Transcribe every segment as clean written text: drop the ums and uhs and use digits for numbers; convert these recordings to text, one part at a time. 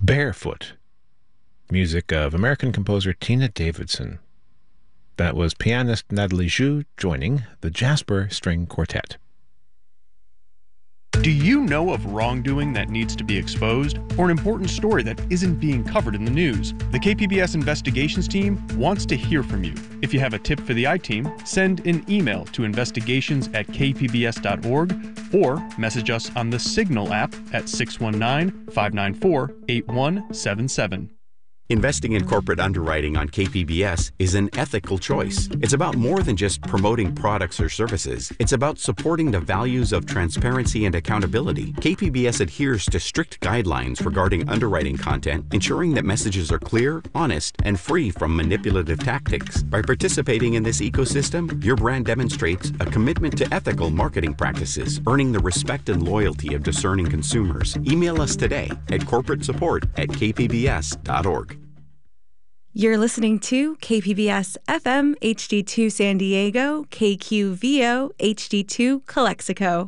Barefoot, music of American composer Tina Davidson. That was pianist Natalie Zhu joining the Jasper String Quartet. Do you know of wrongdoing that needs to be exposed, or an important story that isn't being covered in the news? The KPBS Investigations Team wants to hear from you. If you have a tip for the I-Team, send an email to investigations@kpbs.org or message us on the Signal app at 619-594-8177. Investing in corporate underwriting on KPBS is an ethical choice. It's about more than just promoting products or services. It's about supporting the values of transparency and accountability. KPBS adheres to strict guidelines regarding underwriting content, ensuring that messages are clear, honest, and free from manipulative tactics. By participating in this ecosystem, your brand demonstrates a commitment to ethical marketing practices, earning the respect and loyalty of discerning consumers. Email us today at corporatesupport@kpbs.org. You're listening to KPBS FM HD2 San Diego, KQVO HD2 Calexico.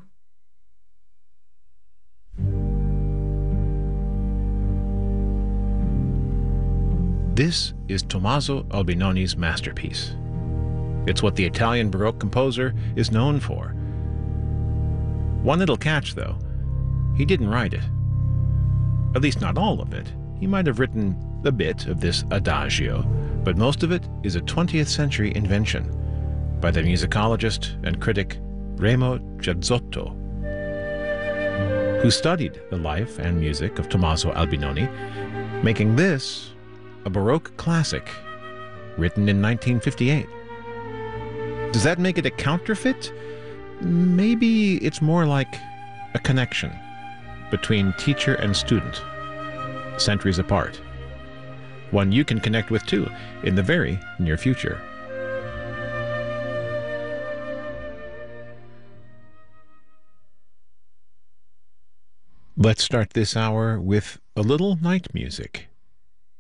This is Tommaso Albinoni's masterpiece. It's what the Italian Baroque composer is known for. One little catch, though. He didn't write it. At least not all of it. He might have written a bit of this adagio, but most of it is a 20th century invention by the musicologist and critic Remo Giazzotto, who studied the life and music of Tommaso Albinoni, making this a Baroque classic written in 1958. Does that make it a counterfeit? Maybe it's more like a connection between teacher and student, centuries apart. One you can connect with too in the very near future. Let's start this hour with a little night music.